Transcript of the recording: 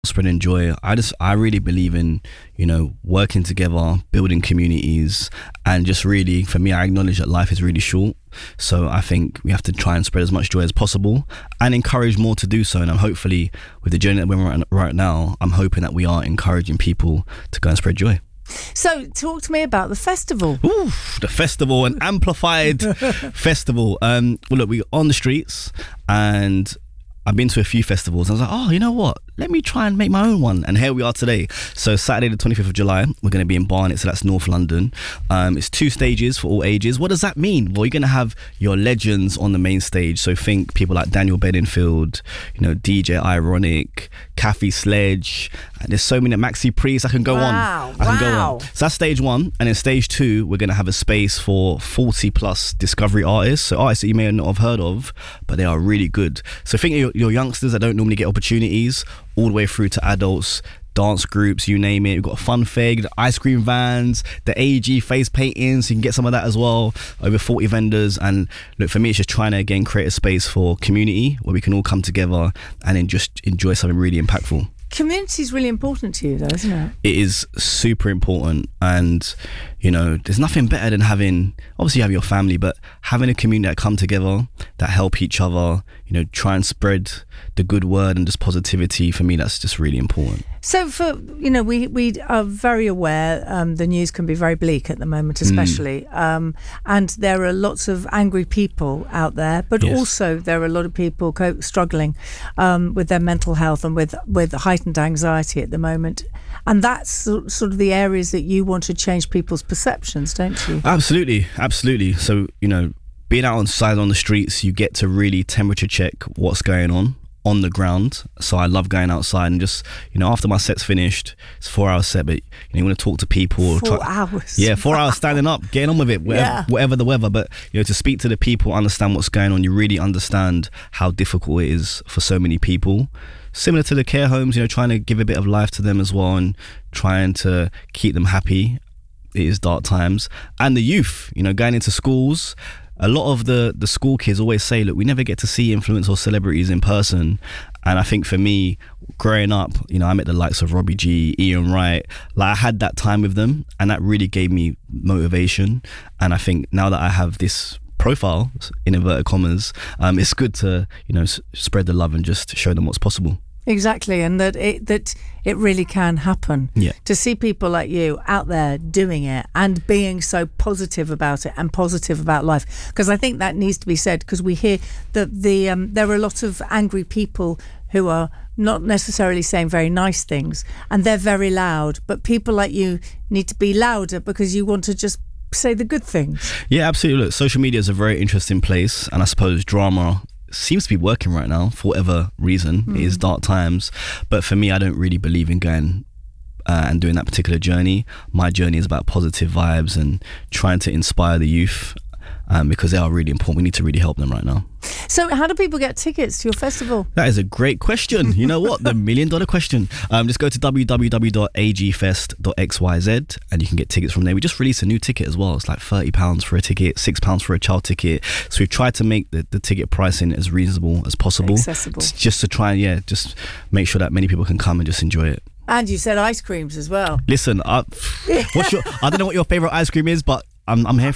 spreading joy. I really believe in, working together, building communities, and just really, for me, I acknowledge that life is really short. So I think we have to try and spread as much joy as possible and encourage more to do so. And I'm hopefully, with the journey that we're on right now, I'm hoping that we are encouraging people to go and spread joy. So talk to me about the festival. Ooh, the festival, an amplified festival. Well, look, we're on the streets, and I've been to a few festivals. I was like, oh, you know what? Let me try and make my own one. And here we are today. So Saturday the 25th of July, we're going to be in Barnet. So that's North London. It's 2 stages for all ages. What does that mean? Well, you're going to have your legends on the main stage. So think people like Daniel Bedingfield, DJ Ironic, Kathy Sledge. And there's so many, Maxi Priest. I can go on. I can go on. So that's stage 1. And in stage 2, we're going to have a space for 40 plus discovery artists. So artists that you may not have heard of, but they are really good. So think of your youngsters that don't normally get opportunities, all the way through to adults, dance groups, you name it. We've got a fun fair, the ice cream vans, the AEG face paintings, so you can get some of that as well. Over 40 vendors. And look, for me, it's just trying to again create a space for community where we can all come together and then just enjoy something really impactful. Community is really important to you, though, isn't it? It is super important. And there's nothing better than having, obviously you have your family, but having a community that come together, that help each other, try and spread the good word and just positivity. For me, that's just really important. So we are very aware the news can be very bleak at the moment, especially. And there are lots of angry people out there, but also there are a lot of people struggling with their mental health and with heightened anxiety at the moment. And that's sort of the areas that you want to change people's perceptions, don't you? Absolutely. So, being out on the streets, you get to really temperature check what's going on the ground. So I love going outside and just, after my set's finished, it's a 4-hour set, but you want to talk to people. 4 hours. Yeah, 4 hours standing up, getting on with it, whatever the weather. But, to speak to the people, understand what's going on, you really understand how difficult it is for so many people. Similar to the care homes, trying to give a bit of life to them as well and trying to keep them happy. It is dark times. And the youth, going into schools. A lot of the school kids always say, look, we never get to see influencers or celebrities in person. And I think for me, growing up, I met the likes of Robbie G, Ian Wright. I had that time with them, and that really gave me motivation. And I think now that I have this profile, in inverted commas, it's good to, spread the love and just show them what's possible. Exactly, and that it really can happen. Yeah. To see people like you out there doing it and being so positive about it and positive about life, because I think that needs to be said, because we hear that there are a lot of angry people who are not necessarily saying very nice things, and they're very loud. But people like you need to be louder because you want to just say the good things. Yeah, absolutely. Look, social media is a very interesting place, and I suppose drama seems to be working right now for whatever reason. It is dark times, but for me, I don't really believe in going and doing that particular journey. My journey is about positive vibes and trying to inspire the youth, because they are really important. We need to really help them right now. So how do people get tickets to your festival? That is a great question. You know what? The $1 million question. Just go to www.agfest.xyz and you can get tickets from there. We just released a new ticket as well. It's like £30 for a ticket, £6 for a child ticket. So we've tried to make the ticket pricing as reasonable as possible. Accessible. Just to try and, just make sure that many people can come and just enjoy it. And you said ice creams as well. Listen, I don't know what your favourite ice cream is, but I'm here